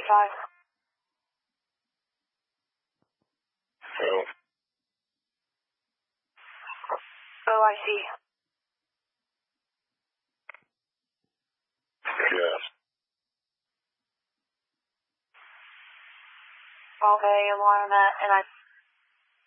5. Oh. Oh, I see. Yes. Okay, alarm that, and I